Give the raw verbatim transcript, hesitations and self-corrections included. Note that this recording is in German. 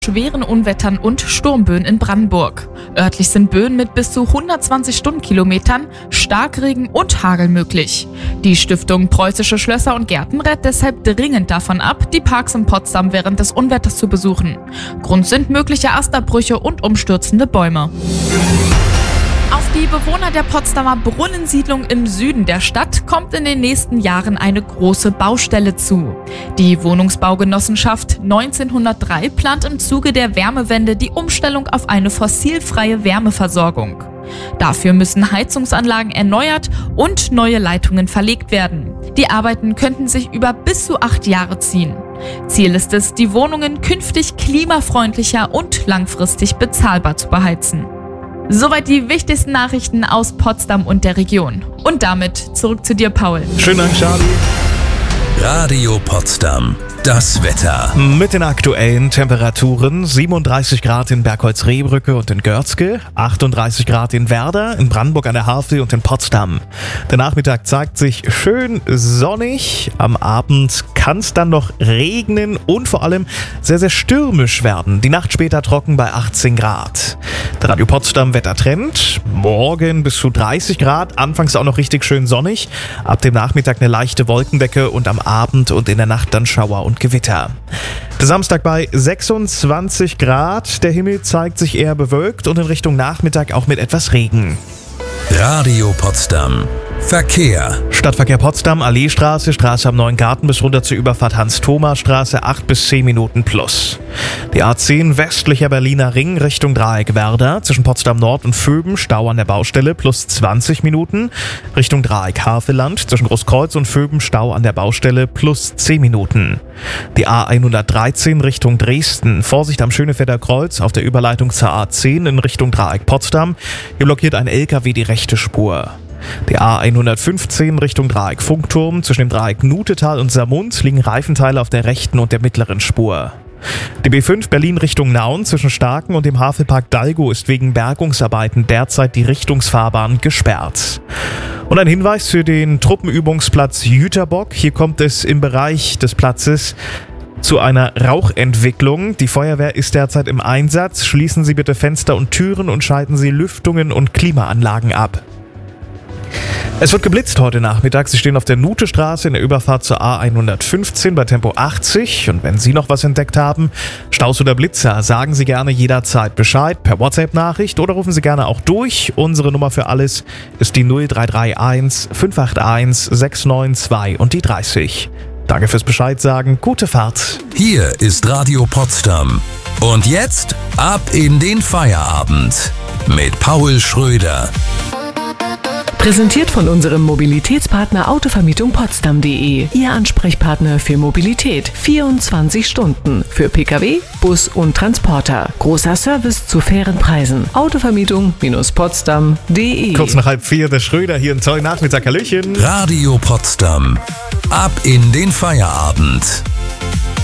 schweren Unwettern und Sturmböen in Brandenburg. Örtlich sind Böen mit bis zu hundertzwanzig Stundenkilometern, Starkregen und Hagel möglich. Die Stiftung Preußische Schlösser und Gärten rät deshalb dringend davon ab, die Parks in Potsdam während des Unwetters zu besuchen. Grund sind mögliche Astabbrüche und umstürzende Bäume. Auf die Bewohner der Potsdamer Brunnensiedlung im Süden der Stadt kommt in den nächsten Jahren eine große Baustelle zu. Die Wohnungsbaugenossenschaft neunzehnhundertdrei plant im Zuge der Wärmewende die Umstellung auf eine fossilfreie Wärmeversorgung. Dafür müssen Heizungsanlagen erneuert und neue Leitungen verlegt werden. Die Arbeiten könnten sich über bis zu acht Jahre ziehen. Ziel ist es, die Wohnungen künftig klimafreundlicher und langfristig bezahlbar zu beheizen. Soweit die wichtigsten Nachrichten aus Potsdam und der Region. Und damit zurück zu dir, Paul. Schönen Dank, Charlie. Radio Potsdam. Das Wetter. Mit den aktuellen Temperaturen: siebenunddreißig Grad in Bergholz-Rehbrücke und in Görzke, achtunddreißig Grad in Werder, in Brandenburg an der Havel und in Potsdam. Der Nachmittag zeigt sich schön sonnig. Am Abend kann es dann noch regnen und vor allem sehr, sehr stürmisch werden. Die Nacht später trocken bei achtzehn Grad. Der Radio Potsdam Wettertrend: morgen bis zu dreißig Grad, anfangs auch noch richtig schön sonnig. Ab dem Nachmittag eine leichte Wolkendecke und am Abend und in der Nacht dann Schauer und Gewitter. Der Samstag bei sechsundzwanzig Grad. Der Himmel zeigt sich eher bewölkt und in Richtung Nachmittag auch mit etwas Regen. Radio Potsdam. Verkehr. Stadtverkehr Potsdam, Alleestraße, Straße am Neuen Garten bis runter zur Überfahrt Hans-Thoma-Straße, acht bis zehn Minuten plus. Die A zehn westlicher Berliner Ring Richtung Dreieck Werder, zwischen Potsdam Nord und Vöben, Stau an der Baustelle plus zwanzig Minuten. Richtung Dreieck Havelland, zwischen Großkreuz und Vöben, Stau an der Baustelle plus zehn Minuten. Die A hundertdreizehn Richtung Dresden, Vorsicht am Schönefelder Kreuz auf der Überleitung zur A zehn in Richtung Dreieck Potsdam. Hier blockiert ein L K W die rechte Spur. Die A hundertfünfzehn Richtung Dreieck Funkturm, zwischen dem Dreieck Nutetal und Saarmund liegen Reifenteile auf der rechten und der mittleren Spur. Die B fünf Berlin Richtung Nauen zwischen Starken und dem Havelpark Dalgo ist wegen Bergungsarbeiten derzeit die Richtungsfahrbahn gesperrt. Und ein Hinweis für den Truppenübungsplatz Jüterbock. Hier kommt es im Bereich des Platzes zu einer Rauchentwicklung. Die Feuerwehr ist derzeit im Einsatz. Schließen Sie bitte Fenster und Türen und schalten Sie Lüftungen und Klimaanlagen ab. Es wird geblitzt heute Nachmittag. Sie stehen auf der Nutestraße in der Überfahrt zur A hundertfünfzehn bei Tempo achtzig. Und wenn Sie noch was entdeckt haben, Staus oder Blitzer, sagen Sie gerne jederzeit Bescheid per WhatsApp-Nachricht oder rufen Sie gerne auch durch. Unsere Nummer für alles ist die null drei drei eins fünf acht eins sechs neun zwei und die dreißig. Danke fürs Bescheid sagen. Gute Fahrt. Hier ist Radio Potsdam. Und jetzt ab in den Feierabend mit Paul Schröder. Präsentiert von unserem Mobilitätspartner Autovermietung Potsdam punkt de. Ihr Ansprechpartner für Mobilität. vierundzwanzig Stunden. Für Pkw, Bus und Transporter. Großer Service zu fairen Preisen. Autovermietung Potsdam punkt de. Kurz nach halb vier, der Schröder hier. Einen tollen Nachmittag. Hallöchen. Radio Potsdam. Ab in den Feierabend.